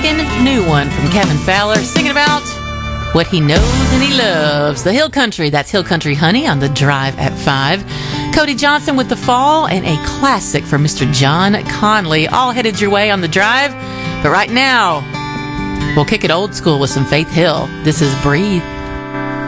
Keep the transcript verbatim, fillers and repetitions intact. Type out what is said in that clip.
brand new one from Kevin Fowler, singing about what he knows and he loves. The Hill Country, that's Hill Country Honey on the Drive at five. Cody Johnson with The Fall, and a classic for Mister John Conley, all headed your way on the Drive. But right now, we'll kick it old school with some Faith Hill. This is Breathe.